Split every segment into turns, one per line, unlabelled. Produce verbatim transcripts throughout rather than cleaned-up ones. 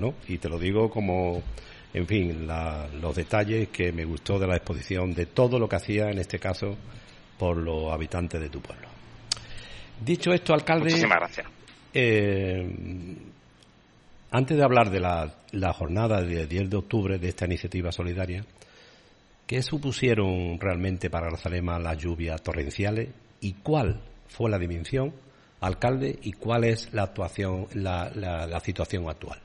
¿no? Y te lo digo como, en fin, la, los detalles que me gustó de la exposición, de todo lo que hacía, en este caso, por los habitantes de tu pueblo. Dicho esto, alcalde...
Muchísimas gracias.
Eh, antes de hablar de la, la jornada del diez de octubre de esta iniciativa solidaria, ¿qué supusieron realmente para Grazalema las lluvias torrenciales y cuál fue la dimensión, alcalde, y cuál es la actuación, la, la, la situación actual?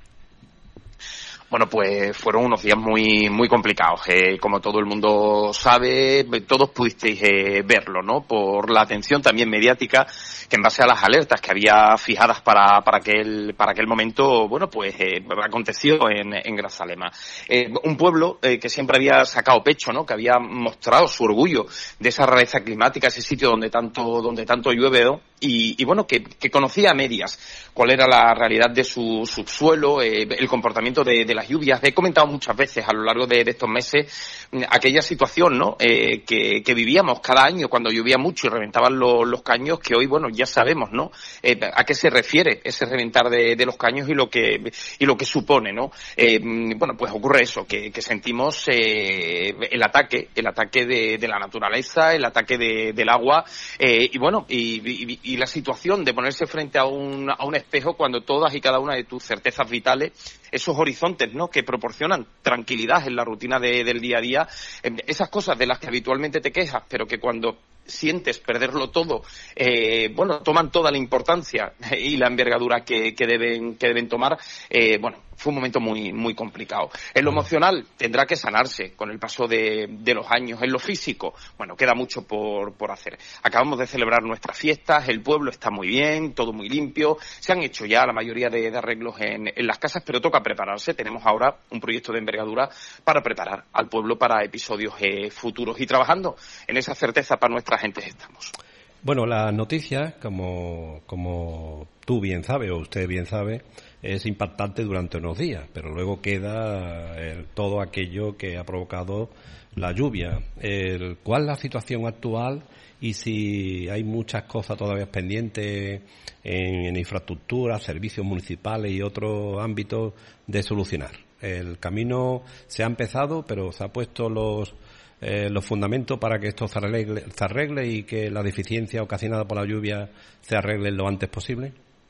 Bueno, pues fueron unos días muy muy complicados. Eh, como todo el mundo sabe, todos pudisteis eh, verlo, ¿no? Por la atención también mediática que en base a las alertas que había fijadas para para aquel para aquel momento, bueno, pues eh, aconteció en, en Grazalema. Eh, un pueblo eh, que siempre había sacado pecho, ¿no? Que había mostrado su orgullo de esa rareza climática, ese sitio donde tanto donde tanto llueve, ¿no? Y, y bueno, que, que conocía a medias cuál era la realidad de su subsuelo, eh, el comportamiento de, de las lluvias. He comentado muchas veces a lo largo de, de estos meses aquella situación, ¿no? Eh, que, que vivíamos cada año cuando llovía mucho y reventaban lo, los caños, que hoy, bueno, ya sabemos, ¿no? Eh, a qué se refiere ese reventar de, de los caños y lo que y lo que supone, ¿no? Eh, bueno, pues ocurre eso, que, que sentimos eh, el ataque, el ataque de, de la naturaleza, el ataque de, del agua, eh, y bueno, y, y, y la situación de ponerse frente a un, a un espejo cuando todas y cada una de tus certezas vitales, esos horizontes, ¿no? Que proporcionan tranquilidad en la rutina de, del día a día, esas cosas de las que habitualmente te quejas, pero que cuando sientes perderlo todo, eh, bueno, toman toda la importancia y la envergadura que, que deben que deben tomar. Eh, bueno, fue un momento muy muy complicado. En lo emocional tendrá que sanarse con el paso de, de los años. En lo físico, bueno, queda mucho por por hacer. Acabamos de celebrar nuestras fiestas, el pueblo está muy bien, todo muy limpio, se han hecho ya la mayoría de, de arreglos en, en las casas, pero toca prepararse. Tenemos ahora un proyecto de envergadura para preparar al pueblo para episodios eh, futuros y trabajando en esa certeza para nuestra gente estamos.
Bueno, la noticia, como, como tú bien sabes, o usted bien sabe, es impactante durante unos días, pero luego queda el, todo aquello que ha provocado la lluvia. El, ¿Cuál es la situación actual y si hay muchas cosas todavía pendientes en, en infraestructura, servicios municipales y otros ámbitos de solucionar? El camino se ha empezado, pero se ha puesto los Eh, los fundamentos para que esto se arregle, se arregle y que la deficiencia ocasionada por la lluvia se arregle lo antes posible.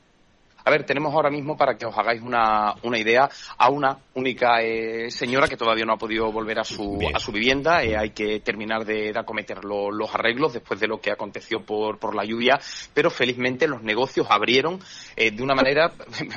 A ver, tenemos ahora mismo, para que os hagáis una, una idea, a una única eh, señora que todavía no ha podido volver a su Bien. a su vivienda. Eh, hay que terminar de, de acometer lo, los arreglos después de lo que aconteció por, por la lluvia, pero felizmente los negocios abrieron eh, de una manera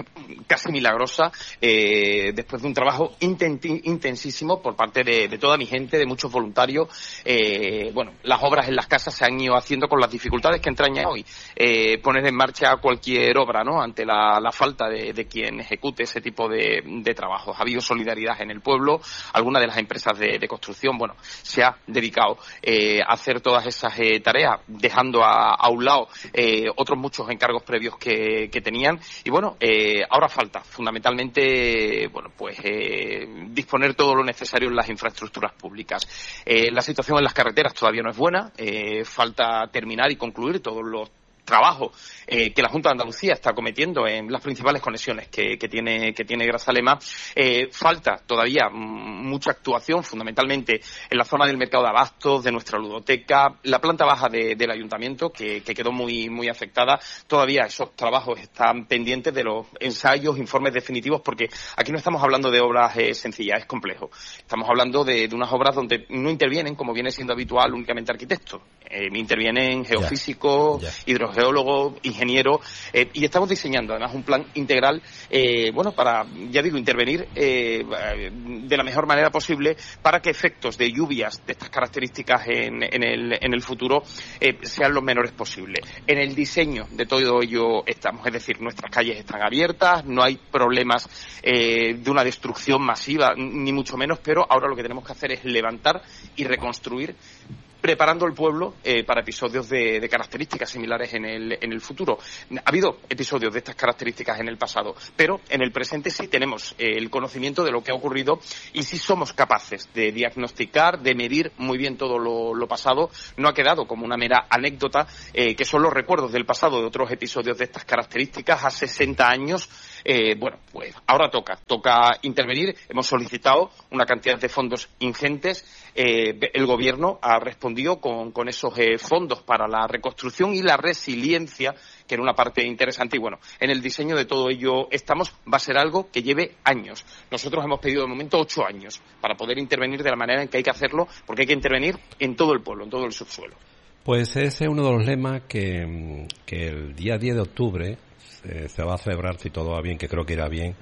casi milagrosa, eh, después de un trabajo intenti- intensísimo por parte de, de toda mi gente, de muchos voluntarios. Eh, bueno, las obras en las casas se han ido haciendo con las dificultades que entraña hoy eh, poner en marcha cualquier obra, ¿no? Ante la La, la falta de, de quien ejecute ese tipo de, de trabajos. Ha habido solidaridad en el pueblo, algunas de las empresas de, de construcción, bueno, se ha dedicado eh, a hacer todas esas eh, tareas, dejando a, a un lado eh, otros muchos encargos previos que, que tenían, y bueno, eh, ahora falta fundamentalmente, bueno, pues eh, disponer todo lo necesario en las infraestructuras públicas. Eh, la situación en las carreteras todavía no es buena, eh, falta terminar y concluir todos los trabajo eh, que la Junta de Andalucía está cometiendo en las principales conexiones que, que tiene que tiene Grazalema. Eh, falta todavía m- mucha actuación, fundamentalmente en la zona del mercado de abastos, de nuestra ludoteca, la planta baja de, del ayuntamiento, que, que quedó muy muy afectada. Todavía esos trabajos están pendientes de los ensayos, informes definitivos, porque aquí no estamos hablando de obras eh, sencillas, es complejo. Estamos hablando de, de unas obras donde no intervienen, como viene siendo habitual, únicamente arquitectos. Eh, intervienen geofísicos, yeah, yeah. hidrogeólogos, ingenieros, eh, y estamos diseñando además un plan integral, eh, bueno, para, ya digo, intervenir eh, de la mejor manera posible para que efectos de lluvias de estas características en, en, el, en el futuro eh, sean los menores posibles. En el diseño de todo ello estamos, es decir, nuestras calles están abiertas, no hay problemas eh, de una destrucción masiva, ni mucho menos, pero ahora lo que tenemos que hacer es levantar y reconstruir, preparando el pueblo eh, para episodios de, de características similares en el, en el futuro. Ha habido episodios de estas características en el pasado, pero en el presente sí tenemos eh, el conocimiento de lo que ha ocurrido y sí somos capaces de diagnosticar, de medir muy bien todo lo, lo pasado. No ha quedado como una mera anécdota, eh, que son los recuerdos del pasado de otros episodios de estas características. Hace sesenta años Eh, bueno, pues ahora toca, toca intervenir. Hemos solicitado una cantidad de fondos ingentes. Eh, el Gobierno ha respondido con, con esos eh, fondos para la reconstrucción y la resiliencia, que era una parte interesante. Y bueno, en el diseño de todo ello estamos. Va a ser algo que lleve años. Nosotros hemos pedido de momento ocho años para poder intervenir de la manera en que hay que hacerlo, porque hay que intervenir en todo el pueblo, en todo el subsuelo.
Pues ese es uno de los lemas que, que el día diez de octubre se, se va a celebrar, si todo va bien, que creo que irá bien.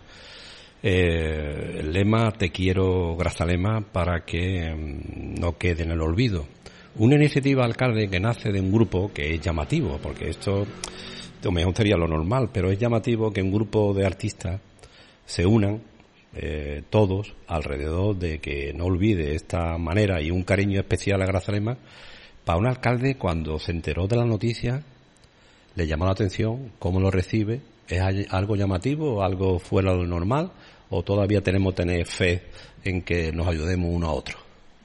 Eh, el lema Te quiero, Grazalema, para que mm, no quede en el olvido. Una iniciativa, alcalde, que nace de un grupo que es llamativo, porque esto lo mejor sería lo normal, pero es llamativo que un grupo de artistas se unan eh, todos alrededor de que no olvide esta manera y un cariño especial a Grazalema. Para un alcalde, cuando se enteró de la noticia, le llamó la atención cómo lo recibe. ¿Es algo llamativo, algo fuera de lo normal, o todavía tenemos que tener fe en que nos ayudemos uno a otro?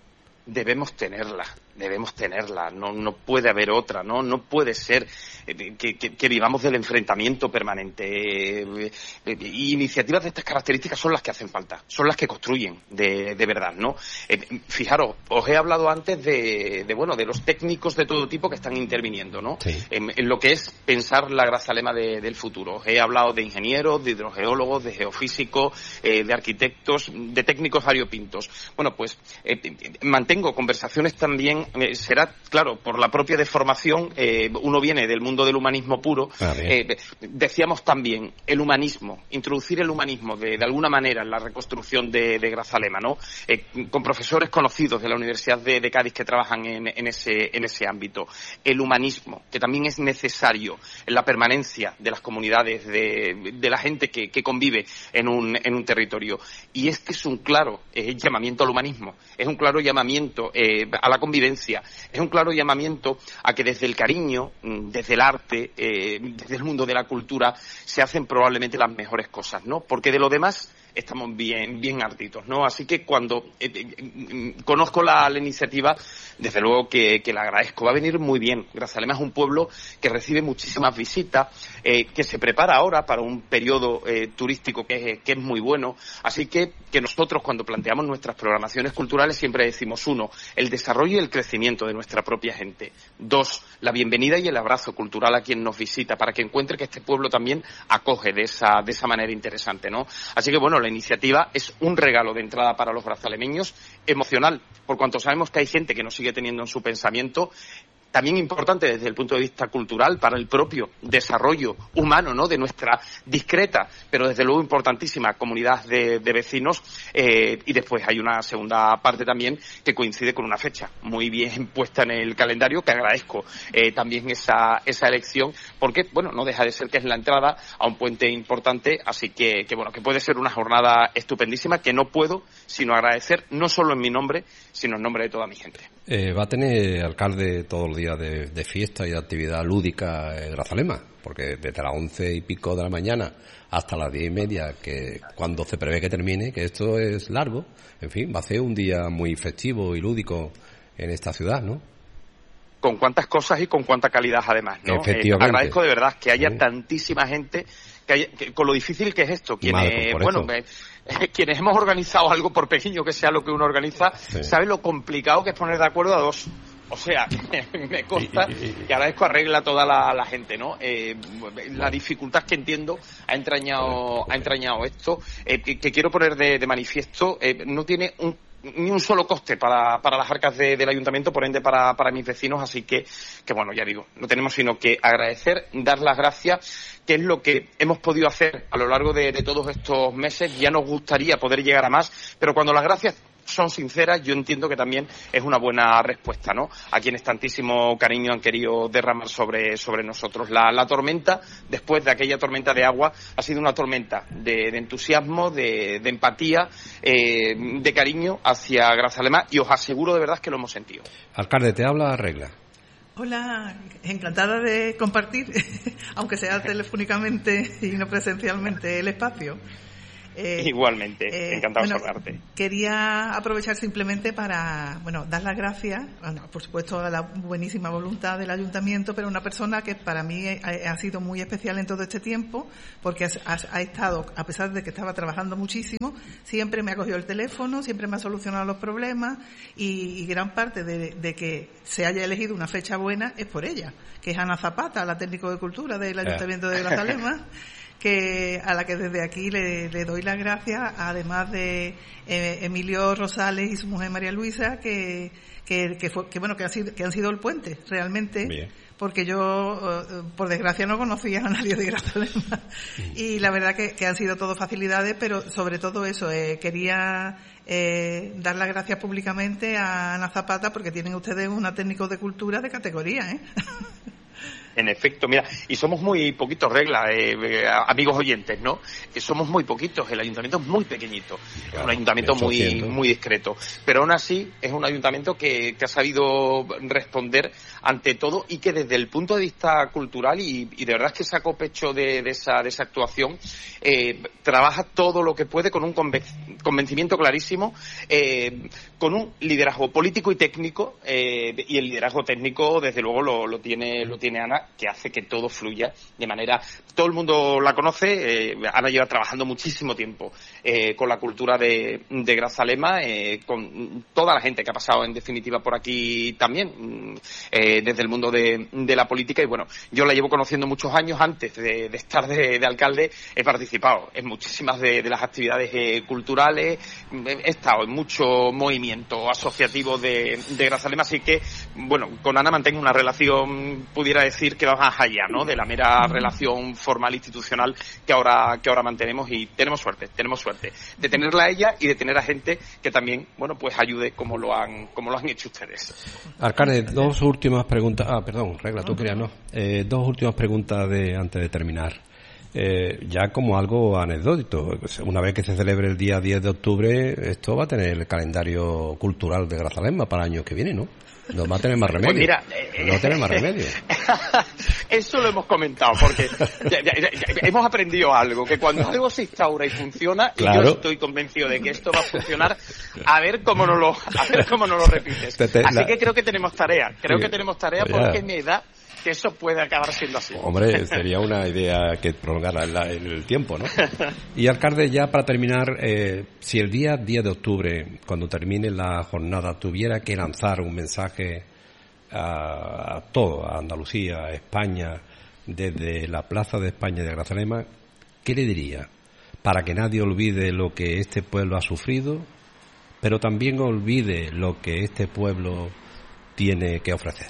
Debemos tenerla, debemos tenerla, no no puede haber otra, no no puede ser eh, que, que, que vivamos del enfrentamiento permanente. Eh, eh, iniciativas de estas características son las que hacen falta, son las que construyen de, de verdad, ¿no? Eh, fijaros, os he hablado antes de, de bueno de los técnicos de todo tipo que están interviniendo, ¿no?
Sí.
En, en lo que es pensar la Grazalema de, del futuro. Os he hablado de ingenieros, de hidrogeólogos, de geofísicos, eh, de arquitectos, de técnicos variopintos. Bueno, pues eh, mantengo conversaciones también, eh, será, claro, por la propia deformación, eh, uno viene del mundo del humanismo puro,
ah,
eh, decíamos también el humanismo, introducir el humanismo de, de alguna manera en la reconstrucción de, de Grazalema, ¿no? Eh, con profesores conocidos de la Universidad de, de Cádiz que trabajan en, en, ese, en ese ámbito. El humanismo, que también es necesario en la permanencia de las comunidades, de, de la gente que, que convive en un, en un territorio. Y este es un claro eh, llamamiento al humanismo, es un claro llamamiento Eh, a la convivencia, es un claro llamamiento a que desde el cariño, desde el arte, eh, desde el mundo de la cultura, se hacen probablemente las mejores cosas, ¿no? Porque de lo demás estamos bien bien hartitos, ¿no? Así que cuando eh, eh, conozco la, la iniciativa, desde luego que, que la agradezco. Va a venir muy bien. Grazalema es un pueblo que recibe muchísimas visitas, eh, que se prepara ahora para un periodo eh, turístico que es, que es muy bueno. Así que, que nosotros cuando planteamos nuestras programaciones culturales siempre decimos, uno, el desarrollo y el crecimiento de nuestra propia gente. Dos, la bienvenida y el abrazo cultural a quien nos visita, para que encuentre que este pueblo también acoge de esa, de esa manera interesante, ¿no? Así que, bueno, la iniciativa es un regalo de entrada para los grazalemeños, emocional, por cuanto sabemos que hay gente que nos sigue teniendo en su pensamiento, también importante desde el punto de vista cultural para el propio desarrollo humano, ¿no?, de nuestra discreta, pero desde luego importantísima comunidad de, de vecinos, eh, y después hay una segunda parte también que coincide con una fecha muy bien puesta en el calendario, que agradezco eh, también esa, esa elección, porque, bueno, no deja de ser que es la entrada a un puente importante, así que, que bueno, que puede ser una jornada estupendísima que no puedo sino agradecer, no solo en mi nombre, sino en nombre de toda mi gente.
Eh, va a tener, alcalde, todos los días de, de fiesta y de actividad lúdica en Grazalema, porque desde las once y pico de la mañana hasta las diez y media, que cuando se prevé que termine, que esto es largo, en fin, va a ser un día muy festivo y lúdico en esta ciudad, ¿no?
Con cuántas cosas y con cuánta calidad además, ¿no?
Efectivamente.
Eh, agradezco de verdad que haya
sí.
tantísima gente, que, haya, que con lo difícil que es esto, quienes,
Mal, por
bueno, eh, quienes hemos organizado algo, por pequeño que sea lo que uno organiza,
sí.
sabe lo complicado que es poner de acuerdo a dos. O sea, me consta que agradezco arregla a toda la, la gente, ¿no? Eh, la dificultad que entiendo ha entrañado, ha entrañado esto, eh, que, que quiero poner de, de manifiesto, eh, no tiene un ni un solo coste para, para las arcas de, del ayuntamiento, por ende para, para mis vecinos, así que, que bueno, ya digo, no tenemos sino que agradecer, dar las gracias, que es lo que hemos podido hacer a lo largo de, de todos estos meses. Ya nos gustaría poder llegar a más, pero cuando las gracias son sinceras, yo entiendo que también es una buena respuesta, ¿no?, a quienes tantísimo cariño han querido derramar sobre, sobre nosotros. La, la tormenta, después de aquella tormenta de agua, ha sido una tormenta de, de entusiasmo, de, de empatía, eh, de cariño hacia Grazalema, y os aseguro de verdad que lo hemos sentido.
Alcalde, te habla Regla.
Hola, encantada de compartir, aunque sea telefónicamente y no presencialmente, el espacio.
Eh, Igualmente, eh, encantado
bueno,
de saludarte.
Quería aprovechar simplemente para, bueno, dar las gracias, bueno, por supuesto, a la buenísima voluntad del Ayuntamiento, pero una persona que para mí ha, ha sido muy especial en todo este tiempo, porque ha, ha estado, a pesar de que estaba trabajando muchísimo, siempre me ha cogido el teléfono, siempre me ha solucionado los problemas, y, y gran parte de, de que se haya elegido una fecha buena es por ella, que es Ana Zapata, la técnico de cultura del Ayuntamiento de Grazalema, que a la que desde aquí le, le doy las gracias, además de eh, Emilio Rosales y su mujer María Luisa, que que, que, fue, que bueno que han sido que han sido el puente realmente. Bien. Porque yo, eh, por desgracia, no conocía a nadie de Grazalema. Y la verdad que, que han sido todo facilidades, pero sobre todo eso, eh, quería eh, dar las gracias públicamente a Ana Zapata, porque tienen ustedes una técnico de cultura de categoría, ¿eh?
En efecto, mira, y somos muy poquitos, Regla, eh, eh, amigos oyentes, ¿no? Eh, somos muy poquitos, el ayuntamiento es muy pequeñito, claro, es un ayuntamiento muy muy discreto, pero aún así es un ayuntamiento que, que ha sabido responder ante todo y que desde el punto de vista cultural, y, y de verdad es que sacó pecho de, de, esa, de esa actuación, eh, trabaja todo lo que puede con un convencimiento clarísimo, eh, con un liderazgo político y técnico, eh, y el liderazgo técnico, desde luego, lo, lo tiene lo tiene Ana, que hace que todo fluya de manera... Todo el mundo la conoce, eh, Ana lleva trabajando muchísimo tiempo eh, con la cultura de, de Grazalema, eh, con toda la gente que ha pasado en definitiva por aquí también, eh, desde el mundo de, de la política, y bueno, yo la llevo conociendo muchos años. Antes de, de estar de, de alcalde he participado en muchísimas de, de las actividades eh, culturales, he estado en mucho movimiento asociativo de, de Grazalema, así que bueno, con Ana mantengo una relación, pudiera decir que va más allá, ¿no?, de la mera relación formal institucional que ahora que ahora mantenemos, y tenemos suerte, tenemos suerte de tenerla a ella y de tener a gente que también, bueno, pues ayude como lo han como lo han hecho ustedes.
Alcalde, dos últimas preguntas. Ah, perdón, Regla, tú querías, ¿no? Eh, dos últimas preguntas de antes de terminar. Eh, ya como algo anecdótico, una vez que se celebre el día diez de octubre, esto va a tener el calendario cultural de Grazalema para el año que viene, ¿no? No va a tener más remedio.
Pues mira, eh,
no va a tener más remedio.
Eso lo hemos comentado, porque ya, ya, ya, hemos aprendido algo, que cuando algo se instaura y funciona, claro, y yo estoy convencido de que esto va a funcionar, a ver cómo no lo, a ver cómo no lo repites. Te, te, Así la... que creo que tenemos tarea, creo sí, que tenemos tarea pues porque me da que eso puede acabar siendo así.
Hombre, sería una idea que prolongara el, el tiempo, ¿no? Y alcalde, ya para terminar, eh, si el día diez de octubre, cuando termine la jornada, tuviera que lanzar un mensaje a, a todo, a Andalucía, a España, desde la Plaza de España de Grazalema, ¿qué le diría? Para que nadie olvide lo que este pueblo ha sufrido, pero también olvide lo que este pueblo tiene que ofrecer.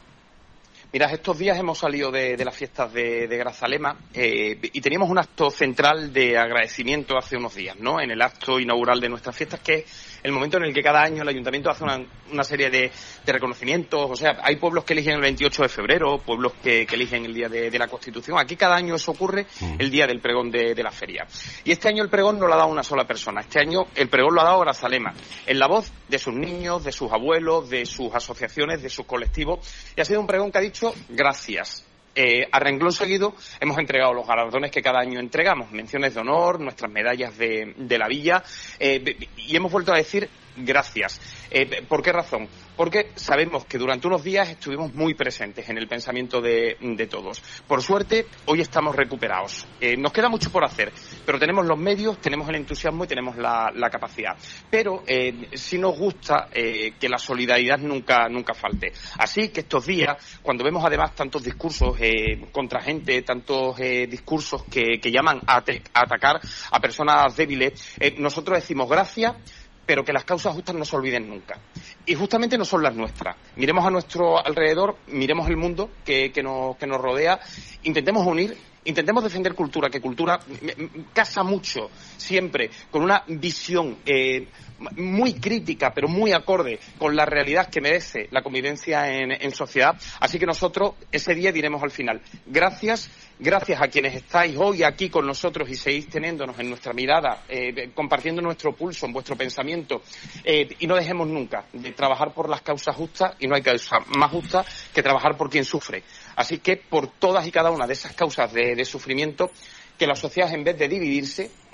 Mira, estos días hemos salido de, de las fiestas de, de Grazalema eh, y teníamos un acto central de agradecimiento hace unos días, ¿no? En el acto inaugural de nuestras fiestas, que es el momento en el que cada año el Ayuntamiento hace una, una serie de, de reconocimientos. O sea, hay pueblos que eligen el veintiocho de febrero, pueblos que, que eligen el día de, de la Constitución. Aquí cada año eso ocurre el día del pregón de, de la feria. Y este año el pregón no lo ha dado una sola persona. Este año el pregón lo ha dado Grazalema, en la voz de sus niños, de sus abuelos, de sus asociaciones, de sus colectivos. Y ha sido un pregón que ha dicho gracias. Eh, a renglón seguido hemos entregado los galardones que cada año entregamos, menciones de honor, nuestras medallas de, de la villa, eh, y hemos vuelto a decir gracias. Eh, ¿Por qué razón? Porque sabemos que durante unos días estuvimos muy presentes en el pensamiento de, de todos. Por suerte, hoy estamos recuperados. Eh, nos queda mucho por hacer, pero tenemos los medios, tenemos el entusiasmo y tenemos la, la capacidad. Pero eh, sí nos gusta eh, que la solidaridad nunca, nunca falte. Así que estos días, cuando vemos además tantos discursos eh, contra gente, tantos eh, discursos que, que llaman a, te, a atacar a personas débiles, eh, nosotros decimos gracias, pero que las causas justas no se olviden nunca. Y justamente no son las nuestras. Miremos a nuestro alrededor, miremos el mundo que, que, nos, que nos rodea, intentemos unir, intentemos defender cultura, que cultura casa mucho, siempre, con una visión eh, muy crítica, pero muy acorde con la realidad que merece la convivencia en, en sociedad. Así que nosotros ese día diremos al final, gracias, gracias a quienes estáis hoy aquí con nosotros y seguís teniéndonos en nuestra mirada, eh, compartiendo nuestro pulso, en vuestro pensamiento, eh, y no dejemos nunca de trabajar por las causas justas, y no hay causa más justa que trabajar por quien sufre. Así que por todas y cada una de esas causas de, de sufrimiento, que la sociedad, en vez de dividirse,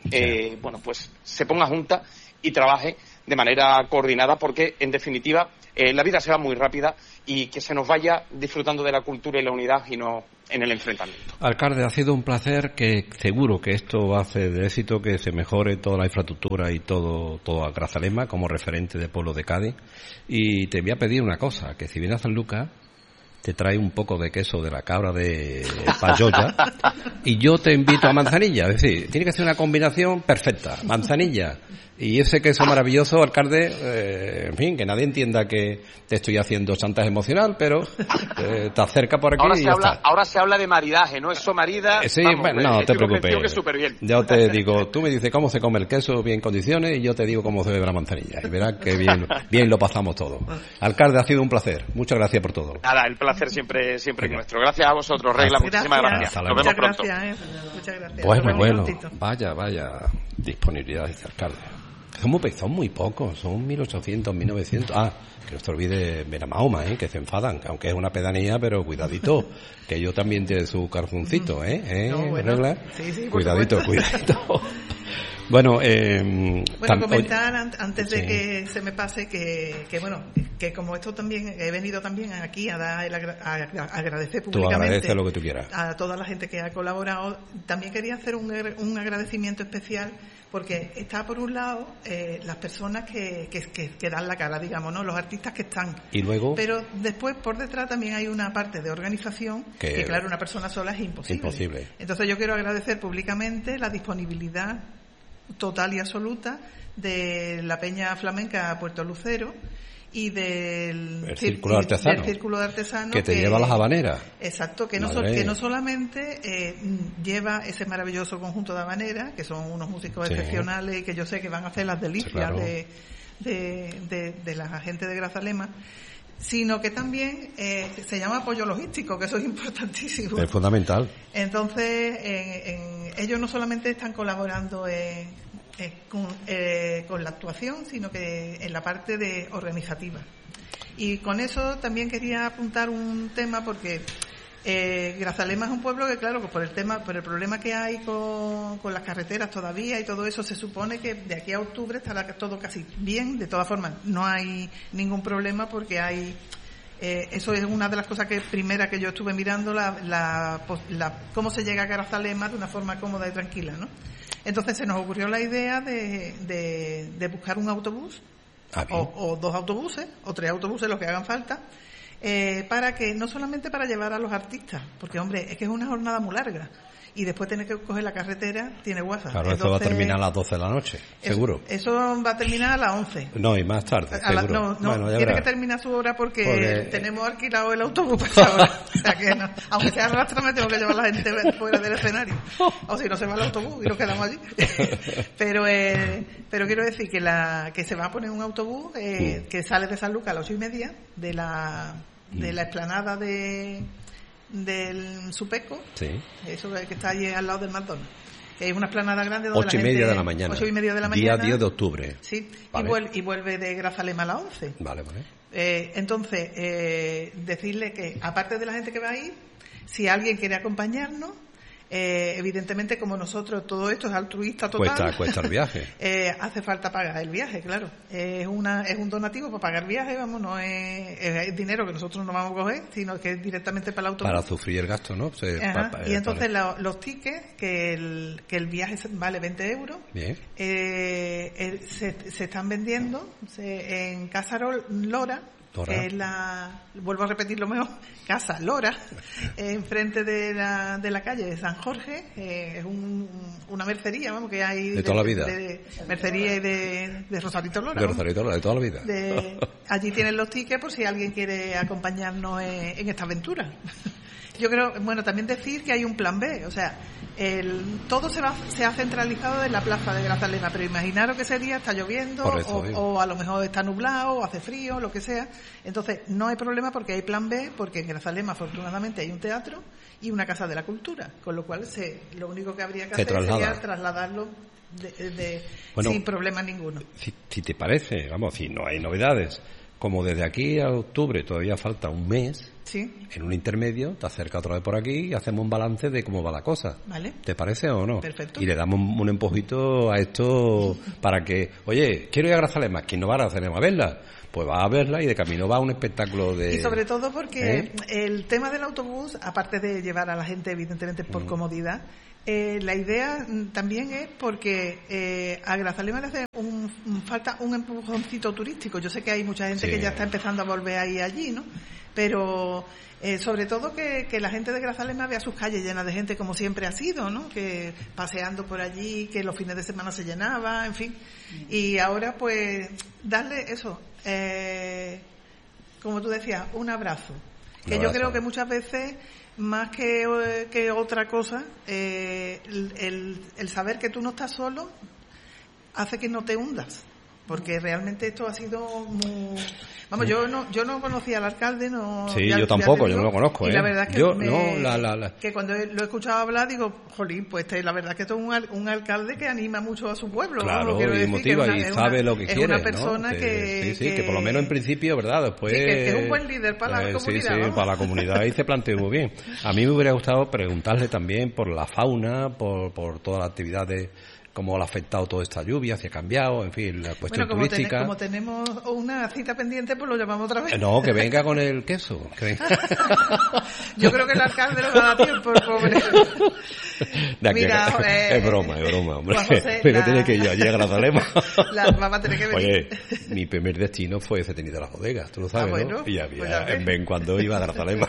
eh,
sí.
bueno, pues se ponga junta y trabaje de manera coordinada, porque en definitiva eh, la vida se va muy rápida, y que se nos vaya disfrutando de la cultura y la unidad y no en el enfrentamiento.
Alcalde, ha sido un placer, que seguro que esto va a hacer de éxito, que se mejore toda la infraestructura y todo, todo a Grazalema como referente de pueblo de Cádiz. Y te voy a pedir una cosa, que si vienes a San Lucas, te trae un poco de queso de la cabra de Payoya y yo te invito a Manzanilla. Es decir, tiene que ser una combinación perfecta, Manzanilla y ese queso maravilloso, alcalde. Eh, en fin, que nadie entienda que te estoy haciendo chantaje emocional, pero eh, te acerca por aquí
ahora
y
se
ya
habla,
está.
Ahora se habla de maridaje, ¿no? Eso marida.
Eh, sí,
vamos,
bueno, no
estoy
te preocupes.
Que súper bien.
Yo te digo, tú me dices cómo se come el queso bien en condiciones y yo te digo cómo se bebe la manzanilla. Y verás que bien, bien lo pasamos todo. Alcalde, ha sido un placer. Muchas gracias por todo.
Nada, el placer siempre, siempre es nuestro. Gracias a vosotros, Regla.
Gracias.
Muchísimas gracias. Nos vemos
Muchas
pronto.
gracias, eh. Muchas gracias.
Pues
Nos
muy
vemos
bueno.
prontito.
Vaya, vaya disponibilidad, dice alcalde. Son muy, son muy pocos, son mil ochocientos, mil novecientos. Ah, que no se olvide Benamahoma, ¿eh? Que se enfadan, aunque es una pedanía, pero cuidadito, que ellos también tienen su carzoncito, ¿eh? ¿Eh?
No, bueno,
¿Regla?
sí, sí, por
cuidadito,
supuesto.
cuidadito. Bueno, eh,
Bueno,
tam-
comentar an- antes de
sí.
que se me pase que, que bueno, que como esto también, he venido también aquí a dar el agra- a agra- agradecer
Tú
públicamente
agradeces lo que tú quieras.
a toda la gente que ha colaborado. También quería hacer un, agra- un agradecimiento especial, porque está por un lado eh, las personas que, que, que, que dan la cara, digamos, ¿no? Los artistas que están.
Y luego,
Pero después, por detrás, también hay una parte de organización
Que-
que, claro, una persona sola es imposible.
Imposible.
Entonces yo quiero agradecer públicamente la disponibilidad total y absoluta de la Peña Flamenca Puerto Lucero y del
El
cir-
Círculo
y
Artesano,
del Círculo de Artesanos
que te lleva las habaneras.
Exacto, que no, so-
Madre.
que no solamente eh, lleva ese maravilloso conjunto de habaneras, que son unos músicos
Sí.
excepcionales y que yo sé que van a hacer las delicias
Sí, claro.
de, de, de, de la gente de Grazalema, sino que también eh, se llama apoyo logístico, que eso es importantísimo.
Es fundamental.
Entonces, en- en- ellos no solamente están colaborando eh, eh, con, eh, con la actuación, sino que en la parte de organizativa. Y con eso también quería apuntar un tema, porque eh, Grazalema es un pueblo que, claro, que por el tema, por el problema que hay con, con las carreteras todavía y todo eso, se supone que de aquí a octubre estará todo casi bien. De todas formas, no hay ningún problema, porque hay Eh, eso es una de las cosas que primera que yo estuve mirando, la, la, la, cómo se llega a Grazalema de una forma cómoda y tranquila, ¿no? Entonces se nos ocurrió la idea de, de, de buscar un autobús,
Ah, bien.
o, o dos autobuses, o tres autobuses, los que hagan falta, eh, para que, no solamente para llevar a los artistas, porque hombre, es que es una jornada muy larga, y después tener que coger la carretera, tiene guasa.
Claro,
Entonces,
eso va a terminar a las doce de la noche,
eso-
seguro.
Eso va a terminar a las once.
No, y más tarde,
A la-
seguro.
no, no,
Bueno, ya
tiene
verás.
que terminar su hora porque,
Porque-
tenemos alquilado el autobús para esa hora. O sea que no, aunque sea arrastra, me tengo que llevar a la gente fuera del escenario. O si no, se va el autobús y nos quedamos allí. Pero eh, pero quiero decir que la que se va a poner un autobús eh,
Mm.
que sale de San Lucas a las ocho y media de la de
Mm.
la explanada de del Supeco,
Sí.
eso que está allí al lado del McDonald's. Que es una explanada grande donde
Ocho y
la
media
gente-
de la mañana.
Ocho y media de la
Día
mañana.
diez de octubre.
Sí,
Vale.
y, vuel- y vuelve de Grazalema a las once.
Vale, vale.
Eh, entonces, eh, decirle que, aparte de la gente que va a ir, si alguien quiere acompañarnos, eh, evidentemente, como nosotros, todo esto es altruista total.
Cuesta, cuesta el viaje.
eh, hace falta pagar el viaje, claro. Eh, es una es un donativo para pagar viaje, vamos, no es, es dinero que nosotros no vamos a coger, sino que es directamente para el autobús.
Para sufrir el gasto, ¿no? Se-
Ajá,
pa- pa-
y entonces
vale.
la- los tickets, que el, que el viaje vale veinte euros,
Bien.
eh, eh, se, se están vendiendo se- en Casa Ro- Lora,
Lora.
que es la, vuelvo a repetir lo mejor, Casa Lora, eh, enfrente de la, de la calle de San Jorge, eh, es un, una mercería, vamos, que hay
De toda la vida.
de, mercería y de, de Rosarito Lora.
De
vamos.
Rosarito, de toda la vida.
De- allí tienen los tickets por si alguien quiere acompañarnos en, en esta aventura. Yo creo, bueno, también decir que hay un plan B, o sea, el, todo se va se ha centralizado en la plaza de Grazalema, pero imaginaros que ese día está lloviendo
Por eso
o,
digo.
o a lo mejor está nublado o hace frío, lo que sea. Entonces, no hay problema porque hay plan B, porque en Grazalema afortunadamente hay un teatro y una casa de la cultura, con lo cual se, lo único que habría que
Se
hacer
traslada.
sería trasladarlo de, de-
Bueno,
sin problema ninguno.
Si, si te parece, vamos, si no hay novedades, como desde aquí a octubre todavía falta un mes,
sí,
en un intermedio, te acercas otra vez por aquí y hacemos un balance de cómo va la cosa.
¿Vale?
¿Te parece o no?
Perfecto.
Y le damos un empujito a esto para que, oye, quiero ir a Grazalema, ¿quién no va a Grazalema a verla? Pues va a verla y de camino va a un espectáculo de...
Y sobre todo porque
¿Eh?
el tema del autobús, aparte de llevar a la gente evidentemente por mm. comodidad, eh, la idea también es porque eh, a Grazalema le hace un, falta un empujoncito turístico. Yo sé que hay mucha gente sí. que ya está empezando a volver ahí allí, ¿no? Pero eh, sobre todo que, que la gente de Grazalema vea sus calles llenas de gente como siempre ha sido, ¿no? Que paseando por allí, que los fines de semana se llenaba, en fin. Y ahora pues darle eso, eh, como tú decías, un abrazo. Que yo creo que muchas veces, más que, que otra cosa, eh, el, el, el saber que tú no estás solo hace que no te hundas. Porque realmente esto ha sido muy... Vamos, yo no yo no conocía al alcalde, no...
Sí,
ya,
yo tampoco, yo no lo conozco,
y
¿eh?
la verdad es que,
yo,
me,
no, la, la, la.
que cuando lo he escuchado hablar digo, jolín, pues este, la verdad es que esto es un, un alcalde que anima mucho a su pueblo.
Claro,
¿no?
y motiva
una,
y sabe
una,
lo que
es
quiere,
una persona
¿no?
que...
Sí, sí,
que,
que por lo menos en principio, ¿verdad? Después...
Sí, que, que es un buen líder para la
eh,
comunidad.
Sí, sí,
¿no?
para la comunidad y se planteó muy bien. A mí me hubiera gustado preguntarle también por la fauna, por, por todas las actividades... cómo le ha afectado toda esta lluvia, si ha cambiado, en fin, la cuestión
bueno, como
turística.
Ten, como tenemos una cita pendiente, pues lo llamamos otra vez.
No, que venga con el queso. Que venga.
Yo creo que el alcalde no va a dar tiempo, el pobre.
Mira,
que, eh,
es broma, es broma, hombre.
José,
pero
la...
tiene que ir allí a Grazalema.
La mamá tiene que venir.
Oye, mi primer destino fue ese tenido las bodegas, tú lo sabes,
ah, bueno,
¿no? Y había,
pues
en vez cuando iba a Grazalema.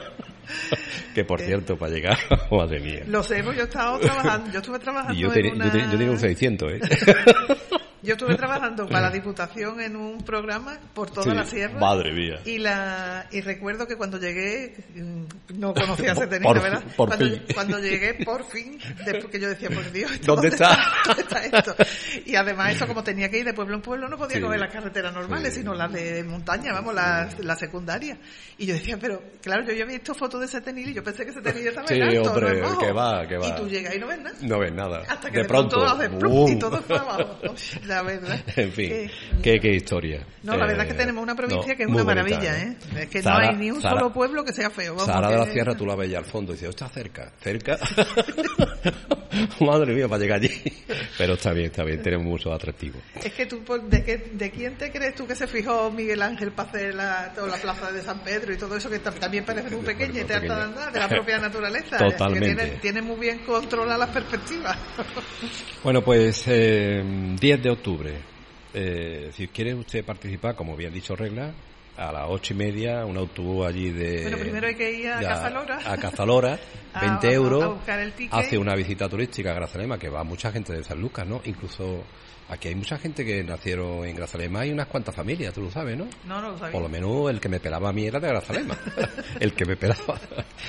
Que por eh, cierto, para llegar, madre mía.
Lo sé, pues yo he estado trabajando, yo estuve trabajando
y yo, ten,
en una...
yo, ten, yo tenía un seiscientos, ¿eh?
Yo estuve trabajando para la Diputación en un programa por toda
sí,
la sierra.
Madre mía.
Y la y recuerdo que cuando llegué, no conocía a ese tenista,
por,
¿verdad?
Por
cuando,
fin.
cuando llegué, por fin, después que yo decía, por Dios,
¿dónde,
¿dónde
está?
está? ¿Dónde está esto? Y además eso, como tenía que ir de pueblo en pueblo, no podía sí. coger las carreteras normales, sí. sino las de montaña, vamos, las la secundaria. Y yo decía, pero claro, yo había visto fotos de ese tenil y yo pensé que ese tenil estaba
sí,
en alto,
hombre,
no
que va, que va.
Y tú llegas y no ves nada.
No ves nada.
Hasta que
de,
de
pronto,
pronto hace plum, y todo fue abajo. La verdad.
En fin, eh, qué, qué historia.
No, la
eh,
verdad es que tenemos una provincia
no,
que es una
bonita,
maravilla, ¿eh? Es que
Zara,
no hay ni un
Zara,
solo pueblo que sea feo. Vamos,
Zara
que...
de la Sierra, tú la ves ya al fondo y dices, está cerca, cerca. Madre mía, para llegar allí. Pero está bien, está bien, tenemos mucho atractivo.
Es que tú, ¿de, qué, ¿de quién te crees tú que se fijó Miguel Ángel para hacer la, toda la plaza de San Pedro y todo eso, que también parece muy pequeña y te harta de andar, de la propia naturaleza?
Totalmente.
Que tiene, tiene muy bien controladas las perspectivas.
Bueno, pues eh, diez de octubre. Eh, si quiere usted participar, como bien dicho regla, a las ocho y media, un autobús allí de...
Bueno, primero hay que ir a, a Cazalora.
A Cazalora, veinte euros,
a buscar el ticket.
Hace una visita turística a Grazalema, que va mucha gente de San Lucas, ¿no? Incluso aquí hay mucha gente que nacieron en Grazalema y unas cuantas familias, tú lo sabes, ¿no?
No, no lo sabía.
Por lo menos el que me pelaba a mí era de Grazalema, el que me pelaba.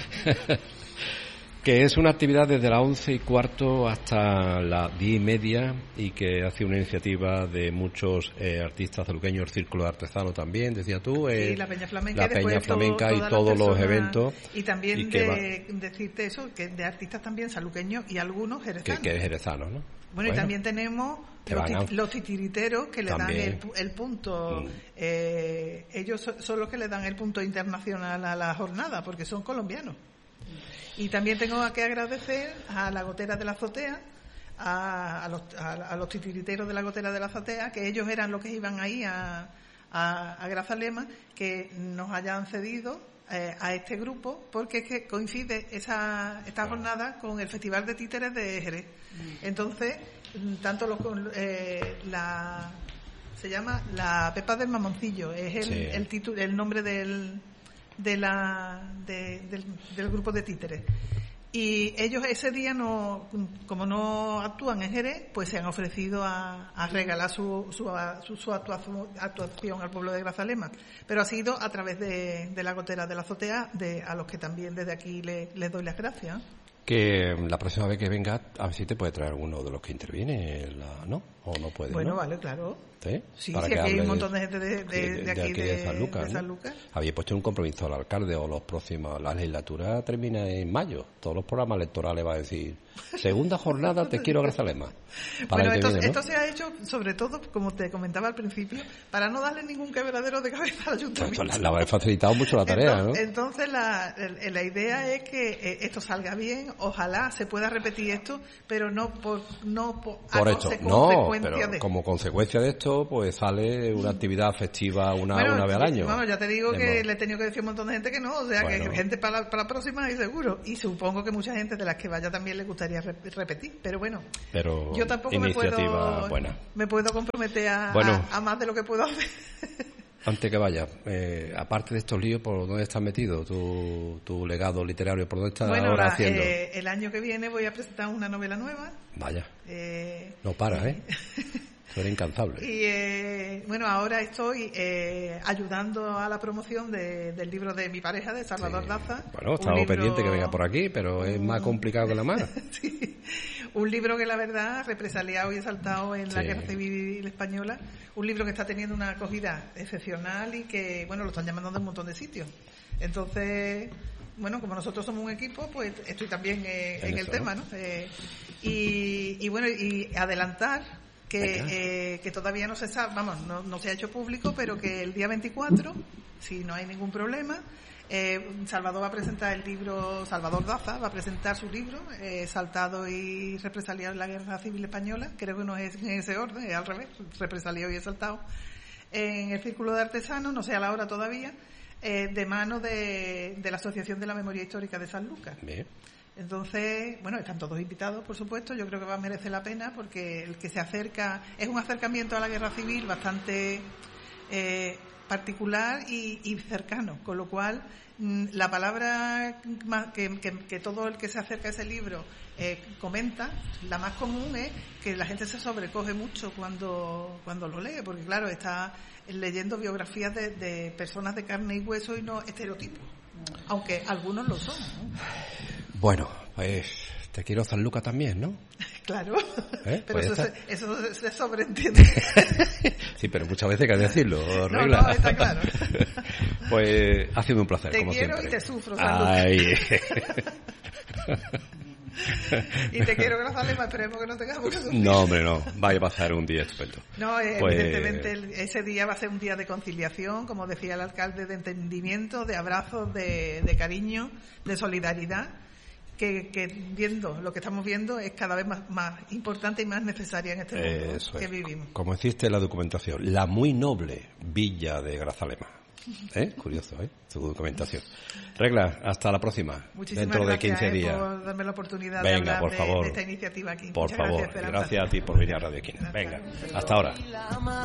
Que es una actividad desde las once y cuarto hasta las diez y media y que hace una iniciativa de muchos eh, artistas zaluqueños, el Círculo de Artesanos también, decía tú. Eh,
sí, la Peña Flamenca,
la Peña Flamenca
todo,
y todos los eventos.
Y también y de, decirte eso, que de artistas también saluqueños y algunos jerezanos.
Que, que es jerezano, ¿no?
Bueno,
bueno,
y también tenemos los, tit- los titiriteros que le también. dan el, el punto. Mm. Eh, ellos son, son los que le dan el punto internacional a la jornada, porque son colombianos. Y también tengo que agradecer a la Gotera de la Azotea, a, a, los, a, a los titiriteros de la Gotera de la Azotea, que ellos eran los que iban ahí a, a, a Grazalema, que nos hayan cedido eh, a este grupo, porque es que coincide esa esta jornada con el Festival de Títeres de Jerez. Entonces, tanto los eh, la se llama la Pepa del Mamoncillo, es el, sí. el, título, el nombre del de la de, del, del grupo de títeres, y ellos ese día no, como no actúan en Jerez, pues se han ofrecido a, a regalar su su, su, su actuación, actuación al pueblo de Grazalema, pero ha sido a través de, de la Gotera de la Azotea, de a los que también desde aquí les le doy las gracias.
Que la próxima vez que venga, a ver si te puede traer alguno de los que interviene, la, ¿no? ¿O no puede?
Bueno,
¿no?
vale, claro.
¿Sí?
Sí,
Para
sí,
que
aquí hay
hable
un montón de gente de, de, de, de aquí,
de, aquí de, de San Lucas.
De
¿no?
San Lucas.
Había puesto un compromiso al alcalde o los próximos. La legislatura termina en mayo. Todos los programas electorales va a decir: segunda jornada, te quiero Grazalema.
Bueno, esto,
viene, ¿no?
esto se ha hecho, sobre todo, como te comentaba al principio, para no darle ningún quebradero de cabeza al ayuntamiento.
Pues la, la ha facilitado mucho la tarea,
entonces,
¿no?
Entonces, la, la idea es que eh, esto salga bien. Ojalá se pueda repetir esto, pero no por, no por,
por
a
hecho.
consecuencia
No, pero
de...
como consecuencia de esto, pues sale una actividad festiva una,
bueno,
una vez al año.
Bueno, ya te digo
de
que
modo.
le he tenido que decir a un montón de gente que no, o sea, bueno. que gente para la, para la próxima hay seguro. Y supongo que mucha gente de las que vaya también le gustaría re- repetir, pero bueno,
pero
yo tampoco me puedo,
buena.
me puedo comprometer a,
bueno,
a, a más de lo que puedo hacer.
Antes que vaya, eh, aparte de estos líos, ¿por dónde estás metido? ¿Tu, tu legado literario, por dónde estás
bueno,
ahora
la,
haciendo?
Eh, el año que viene voy a presentar una novela nueva.
Vaya,
eh,
no paras, ¿eh? Tú eres incansable.
Y eh, bueno, ahora estoy eh, ayudando a la promoción de, del libro de mi pareja, de Salvador
sí.
Daza.
Bueno, estamos libro... pendientes que venga por aquí, pero es más complicado que la mar.
Sí. Un libro que la verdad represaliado y exaltado en la sí. Guerra Civil Española. Un libro que está teniendo una acogida excepcional y que, bueno, lo están llamando de un montón de sitios. Entonces, bueno, como nosotros somos un equipo, pues estoy también eh, en, en el tema, ¿no? Eh, y, y bueno, y adelantar que, eh, que todavía no se sabe, vamos, no, no se ha hecho público, pero que el día veinticuatro, si no hay ningún problema, eh, Salvador va a presentar el libro, Salvador Daza va a presentar su libro, eh, Saltado y represaliado en la Guerra Civil Española, creo que no es en ese orden, es al revés, represaliado y exaltado, en el Círculo de Artesanos, no sé a la hora todavía, eh, de mano de, de la Asociación de la Memoria Histórica de San Lucas.
Bien.
Entonces, bueno, están todos invitados, por supuesto. Yo creo que va a merecer la pena porque el que se acerca es un acercamiento a la guerra civil bastante eh, particular y, y cercano, con lo cual mmm, la palabra que, que, que todo el que se acerca a ese libro eh, comenta, la más común es que la gente se sobrecoge mucho cuando, cuando lo lee, porque claro, está leyendo biografías de, de personas de carne y hueso y no estereotipos, aunque algunos lo son, ¿no?
Bueno, pues te quiero San Lucas también, ¿no?
Claro,
¿Eh?
pero
pues
eso se, eso se sobreentiende.
Sí, pero muchas veces que hay que decirlo,
no,
regla.
No, está claro.
Pues ha sido un placer,
te
como
siempre.
Te
quiero y te sufro,
San Ay.
Y te quiero, Grazalema, esperemos que no tengamos que sufrir.
No, hombre, no, vaya a pasar un día estupendo.
No, eh,
pues...
evidentemente el, ese día va a ser un día de conciliación, como decía el alcalde, de entendimiento, de abrazos, de, de cariño, de solidaridad. Que, que viendo lo que estamos viendo es cada vez más, más importante y más necesaria en este mundo Eso que es. vivimos.
Como hiciste la documentación, la muy noble villa de Grazalema. ¿Eh? Curioso, ¿eh? Su documentación. Regla, hasta la próxima.
Muchísimas
dentro de quince
gracias,
días.
Eh, por darme la oportunidad
Venga,
de hablar
por
de,
favor.
de esta iniciativa aquí.
Por
Muchas
favor,
gracias,
gracias a ti por venir a Radio Esquina. Venga, hasta ahora.